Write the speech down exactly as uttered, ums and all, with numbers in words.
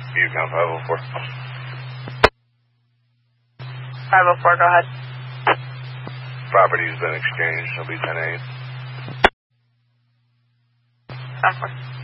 Yukon five oh four. five oh four, go ahead. Property's been exchanged. It'll be ten eight. ten four.